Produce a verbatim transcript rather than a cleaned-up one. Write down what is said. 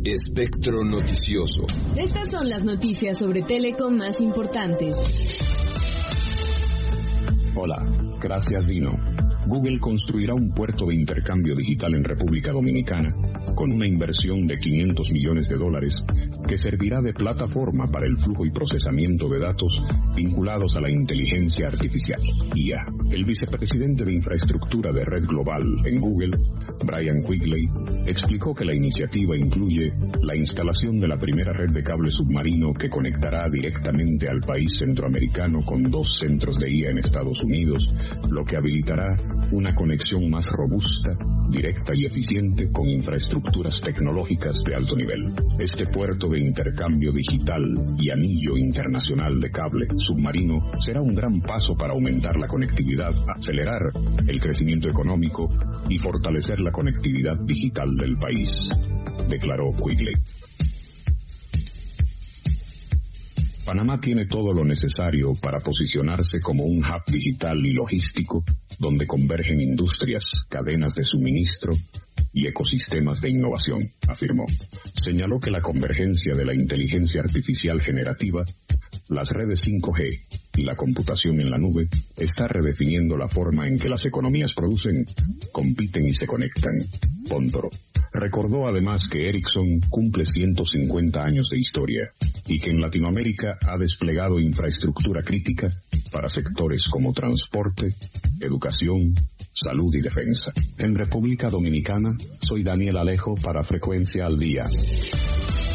Espectro Noticioso. Estas son las noticias sobre Telecom más importantes. Hola, gracias Dino. Google construirá un puerto de intercambio digital en República Dominicana con una inversión de quinientos millones de dólares que servirá de plataforma para el flujo y procesamiento de datos vinculados a la inteligencia artificial, I A. El vicepresidente de Infraestructura de Red Global en Google, Brian Quigley, explicó que la iniciativa incluye la instalación de la primera red de cable submarino que conectará directamente al país centroamericano con dos centros de I A en Estados Unidos, lo que habilitará una conexión más robusta, directa y eficiente con infraestructuras tecnológicas de alto nivel. Este puerto de intercambio digital y anillo internacional de cable submarino será un gran paso para aumentar la conectividad, acelerar el crecimiento económico y fortalecer la conectividad digital del país, declaró Quigley. Panamá tiene todo lo necesario para posicionarse como un hub digital y logístico donde convergen industrias, cadenas de suministro y ecosistemas de innovación, afirmó. Señaló que la convergencia de la inteligencia artificial generativa, las redes cinco G y la computación en la nube está redefiniendo la forma en que las economías producen, compiten y se conectan. Póntoro recordó además que Ericsson cumple ciento cincuenta años de historia y que en Latinoamérica ha desplegado infraestructura crítica para sectores como transporte, educación, salud y defensa. En República Dominicana, soy Daniel Alejo para Frecuencia al Día.